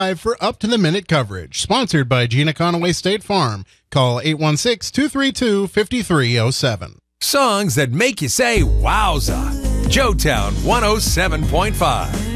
For up-to-the-minute coverage. Sponsored by Gina Conaway State Farm. Call 816-232-5307. Songs that make you say, wowza. Joetown 107.5.